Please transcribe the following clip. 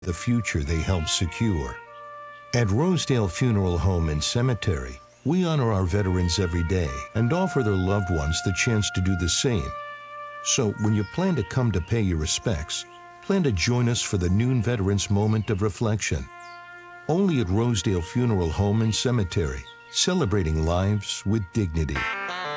the future they helped secure. At Rosedale Funeral Home and Cemetery, we honor our veterans every day and offer their loved ones the chance to do the same. So when you plan to come to pay your respects, plan to join us for the noon Veterans Moment of Reflection. Only at Rosedale Funeral Home and Cemetery, celebrating lives with dignity.